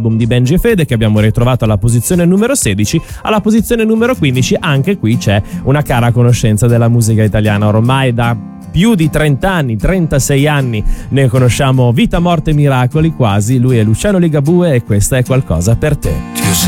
l'album di Benji e Fede, che abbiamo ritrovato alla posizione numero 16. Alla posizione numero 15 anche qui c'è una cara conoscenza della musica italiana, ormai da più di 30 anni, 36 anni ne conosciamo vita, morte, miracoli quasi. Lui è Luciano Ligabue e questa è Qualcosa per te.